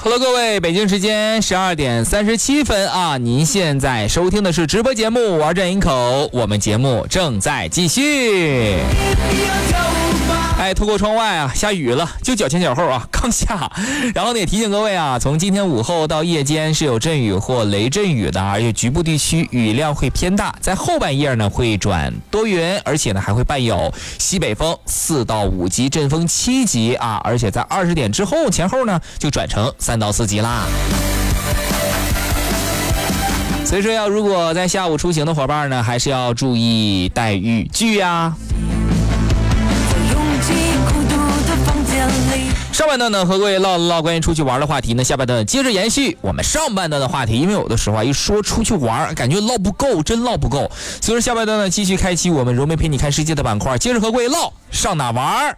Hello， 各位，北京时间12:37啊！您现在收听的是直播节目《玩转营口》，我们节目正在继续。透过窗外啊，下雨了，就脚前脚后啊，刚下。然后呢，也提醒各位啊，从今天午后到夜间是有阵雨或雷阵雨的，而且局部地区雨量会偏大。在后半夜呢，会转多云，而且呢还会伴有西北风4到5级，阵风7级啊，而且在20点之后前后呢，就转成3到4级啦。所以说如果在下午出行的伙伴呢，还是要注意带雨具啊。上半段呢，和各位唠了唠关于出去玩的话题呢，下半段接着延续我们上半段的话题，因为有的时候一说出去玩，感觉唠不够，真唠不够。所以说下半段呢，继续开启我们柔妹陪你看世界的板块，接着和各位唠上哪玩。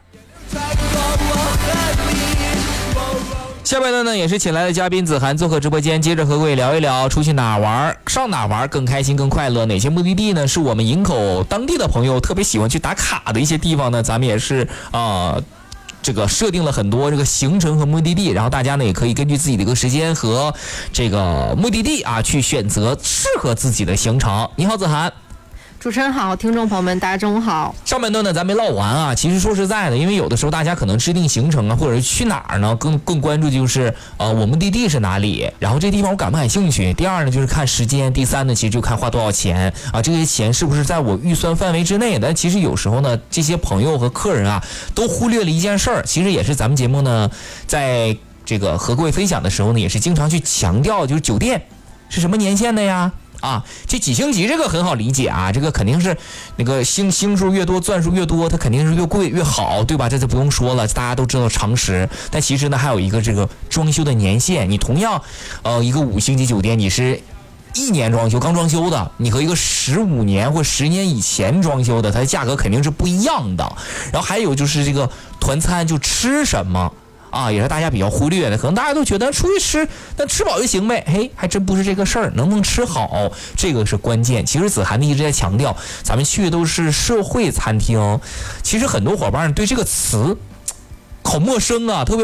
下半段呢，也是请来的嘉宾子涵做客直播间，接着和各位聊一聊出去哪玩，上哪玩更开心更快乐，哪些目的地呢是我们营口当地的朋友特别喜欢去打卡的一些地方呢，咱们也是这个设定了很多这个行程和目的地，然后大家呢也可以根据自己的一个时间和这个目的地啊，去选择适合自己的行程。你好，子涵。 主持人好，听众朋友们大家中午好。 上半段呢咱没唠完啊，其实说实在的，因为有的时候大家可能制定行程啊，或者是去哪儿呢，更关注就是我目的地是哪里，然后这地方我感不感兴趣，第二呢就是看时间，第三呢其实就看花多少钱啊，这些钱是不是在我预算范围之内的。但其实有时候呢，这些朋友和客人啊都忽略了一件事儿，其实也是咱们节目呢在这个和各位分享的时候呢，也是经常去强调，就是酒店是什么年限的呀。这几星级这个很好理解啊，这个肯定是那个星数越多，钻数越多，它肯定是越贵越好，对吧？这就不用说了，大家都知道常识。但其实呢，还有一个这个装修的年限，你同样一个5星级酒店，你是1年装修刚装修的，你和一个15年或10年以前装修的，它的价格肯定是不一样的。然后还有就是这个团餐就吃什么也是大家比较忽略的，可能大家都觉得出去吃，但吃饱就行呗。还真不是这个事儿，能不能吃好，这个是关键。其实子涵一直在强调，咱们去的都是社会餐厅。其实很多伙伴对这个词好陌生啊，特别